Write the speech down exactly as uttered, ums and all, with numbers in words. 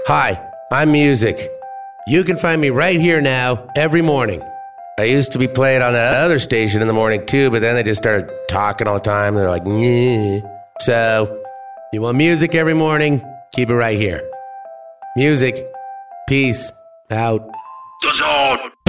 Hi, I'm Music. You can find me right here now every morning. I used to be played on that other station in the morning too, but then they just started talking all the time. They're like, nyeh. So, you want music every morning? Keep it right here. Music. Peace. Out. The Zone!